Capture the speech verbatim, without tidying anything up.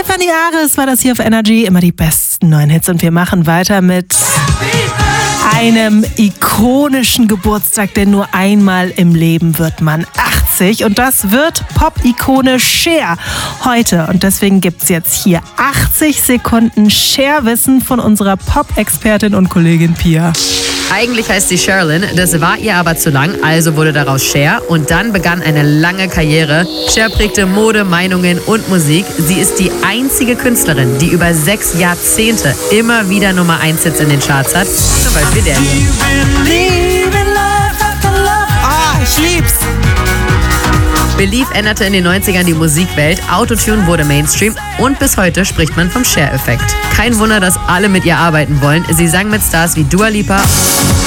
Stephanie Ares war das hier auf Energy. Immer die besten neuen Hits. Und wir machen weiter mit einem ikonischen Geburtstag, denn nur einmal im Leben wird man achtzig. Und das wird Pop-Ikone Cher heute. Und deswegen gibt es jetzt hier achtzig Sekunden Cher-Wissen von unserer Pop-Expertin und Kollegin Pia. Eigentlich heißt sie Sherilyn, das war ihr aber zu lang, also wurde daraus Cher und dann begann eine lange Karriere. Cher prägte Mode, Meinungen und Musik. Sie ist die einzige Künstlerin, die über sechs Jahrzehnte immer wieder Nummer eins Hits in den Charts hat. Zum Beispiel der hier. Ah, ich lieb's! Believe änderte in den neunzigern die Musikwelt, Autotune wurde Mainstream und bis heute spricht man vom Cher-Effekt. Kein Wunder, dass alle mit ihr arbeiten wollen. Sie sang mit Stars wie Dua Lipa